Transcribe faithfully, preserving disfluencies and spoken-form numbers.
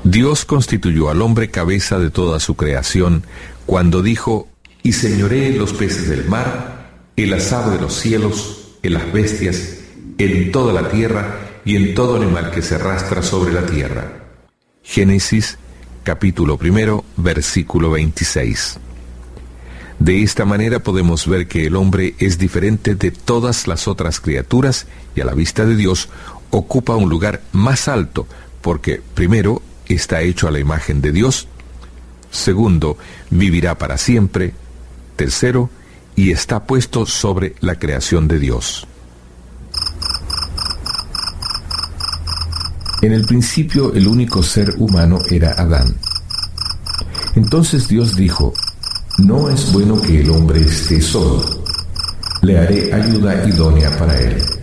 Dios constituyó al hombre cabeza de toda su creación cuando dijo: y señoree en los peces del mar, en las aves de los cielos, en las bestias, en toda la tierra y en todo animal que se arrastra sobre la tierra. Génesis capítulo primero, versículo veintiséis. De esta manera podemos ver que el hombre es diferente de todas las otras criaturas y a la vista de Dios ocupa un lugar más alto porque, primero, está hecho a la imagen de Dios, segundo, vivirá para siempre, tercero, y está puesto sobre la creación de Dios. En el principio el único ser humano era Adán. Entonces Dios dijo: no es bueno que el hombre esté solo, le haré ayuda idónea para él.